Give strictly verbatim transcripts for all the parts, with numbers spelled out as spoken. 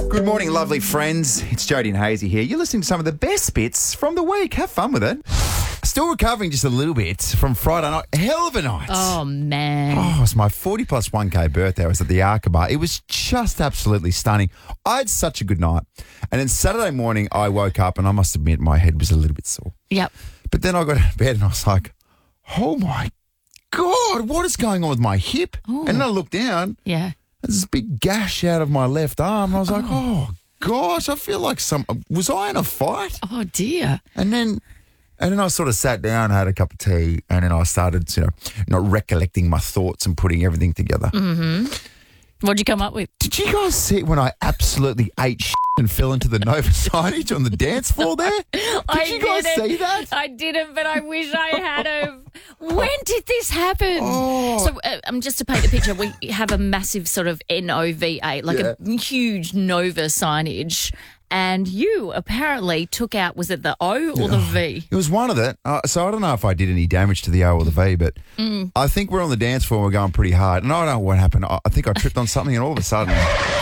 Good morning, lovely friends. It's Jody and Hazy here. You're listening to some of the best bits from the week. Have fun with it. Still recovering just a little bit from Friday night. Hell of a night. Oh, man. Oh, it was my forty plus one K birthday. I was at the Arkabar. It was just absolutely stunning. I had such a good night. And then Saturday morning, I woke up and I must admit my head was a little bit sore. Yep. But then I got out of bed and I was like, oh my God, what is going on with my hip? Ooh. And then I looked down. Yeah. There's this big gash out of my left arm. And I was like, oh, gosh, I feel like some... Was I in a fight? Oh, dear. And then... And then I sort of sat down, had a cup of tea, and then I started, you know, not recollecting my thoughts and putting everything together. Mm-hmm. What'd you come up with? Did you guys see when I absolutely ate shit and fell into the Nova signage on the dance floor there? Did I you guys didn't. see that? I didn't, but I wish I had have. When did this happen? Oh. So, uh, um, just to paint the picture, we have a massive sort of N O V A, like Yeah. a huge Nova signage. And you apparently took out, was it the O or the V? It was one of it. Uh, so I don't know if I did any damage to the O or the V, but Mm. I think we're on the dance floor and we're going pretty hard. And I don't know what happened. I, I think I tripped on something and all of a sudden...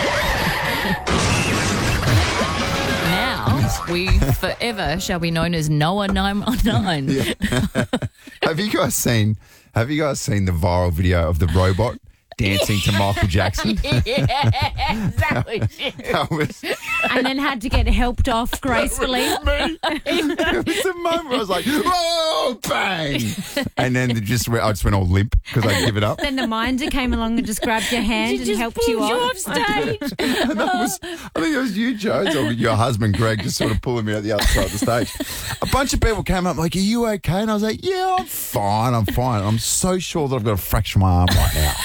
Now, we forever shall be known as Noah nine one nine. Yeah. Have you guys seen? Have you guys seen the viral video of the robot dancing to Michael Jackson? Yeah, exactly. That was, And then had to get helped off gracefully. me. It was the moment where I was like, "Oh, bang!" And then it just went, I just went all limp because I give it up. Then the minder came along and just grabbed your hand She and just helped you pulled you off. off stage. And that was, I think it was you, Jones, or your husband, Greg, just sort of pulling me out the other side of the stage. A bunch of people came up like, "Are you okay?" And I was like, "Yeah, I'm fine. I'm fine. I'm so sure that I've got a fracture in my arm right now."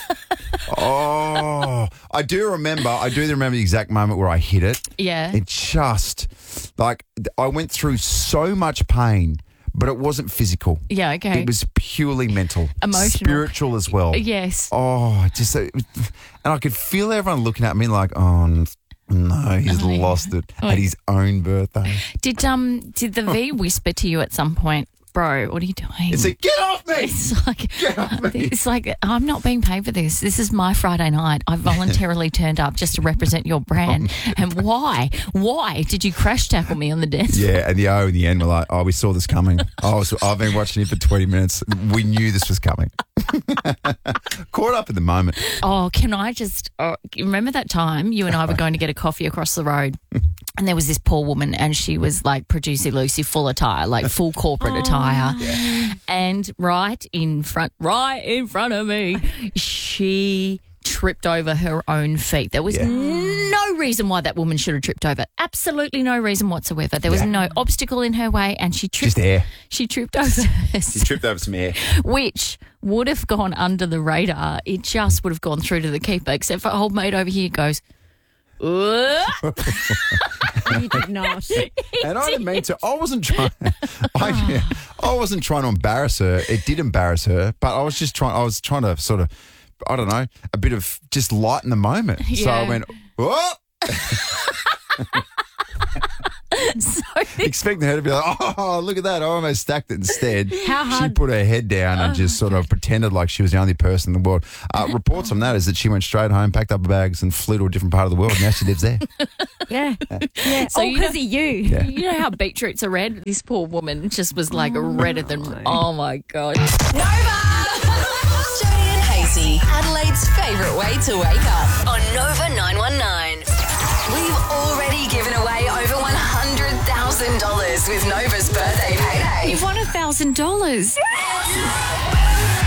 Oh, I do remember. I do remember the exact moment where I hit it. Yeah. It just like I went through so much pain, but it wasn't physical. Yeah, okay. It was purely mental, Emotional. spiritual as well. Yes. Oh, just it was, and I could feel everyone looking at me like, "Oh no, he's Oh, yeah. lost it Oh, at his own birthday." Did um did the V whisper to you at some point, bro? What are you doing? It's like, "Get off me!" It's like Get off me. it's like I'm not being paid for this. This is my Friday night. I voluntarily turned up just to represent your brand. And why? Why did you crash tackle me on the dance floor? Yeah, and the O and the N were like, "Oh, we saw this coming. I was, I've been watching it for twenty minutes. We knew this was coming." Caught up in the moment. Oh, can I just oh, remember that time you and I were going to get a coffee across the road, and there was this poor woman, and she was like Producer Lucy, full attire, like full corporate attire, and right in front, right in front of me, she tripped over her own feet. There was Yeah. no reason why that woman should have tripped over. Absolutely no reason whatsoever. There was Yeah. no obstacle in her way, and she tripped. Just air. She tripped over, She tripped over some air. which would have gone under the radar. It just would have gone through to the keeper, except for old mate over here goes, "Ugh." You did not. And I didn't mean to. I wasn't trying. I, I wasn't trying to embarrass her. It did embarrass her, but I was just trying. I was trying to sort of, I don't know, a bit of just lighten the moment. So I Yeah. went, "What?" So Expecting her to be like, "Oh, look at that. I almost stacked it." Instead, How she hard- put her head down and just sort of pretended like she was the only person in the world. Uh, reports on that is that she went straight home, packed up her bags and flew to a different part of the world. Now she lives there. Yeah. Yeah. So oh, you because know- of you. Yeah. you know how beetroots are red? This poor woman just was like redder than, oh my God. Nova! Jody and Hazy, Adelaide's favourite way to wake up on Nova nine one nine. We've already given away over one hundred thousand dollars with Nova's birthday payday. You've won a thousand dollars.